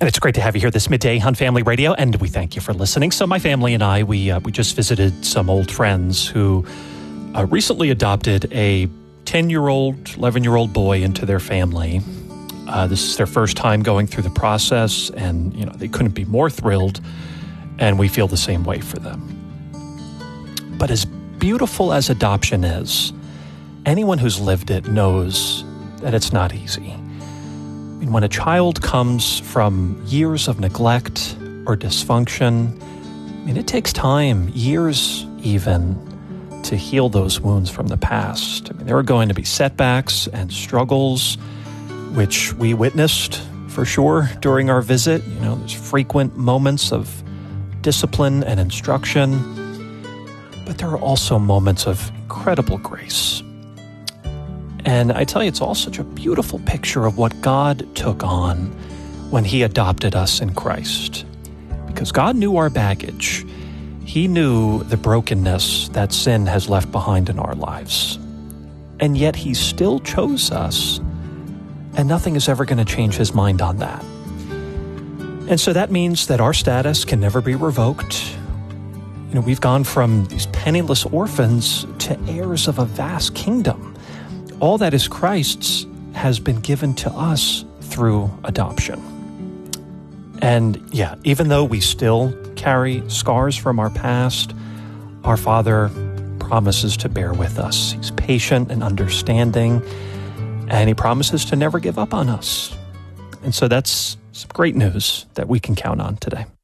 And it's great to have you here this midday on Family Radio, and we thank you for listening. So my family and I, we just visited some old friends who recently adopted a 10-year-old, 11-year-old boy into their family. This is their first time going through the process, and they couldn't be more thrilled, and we feel the same way for them. But as beautiful as adoption is, anyone who's lived it knows that it's not easy. I mean, when a child comes from years of neglect or dysfunction, it takes time, years even, to heal those wounds from the past. There are going to be setbacks and struggles, which we witnessed for sure during our visit. There's frequent moments of discipline and instruction, but there are also moments of incredible grace. And I tell you, it's all such a beautiful picture of what God took on when He adopted us in Christ. Because God knew our baggage. He knew the brokenness that sin has left behind in our lives. And yet He still chose us, and nothing is ever going to change His mind on that. And so that means that our status can never be revoked. We've gone from these penniless orphans to heirs of a vast kingdom. All that is Christ's has been given to us through adoption. And even though we still carry scars from our past, our Father promises to bear with us. He's patient and understanding, and He promises to never give up on us. And so that's some great news that we can count on today.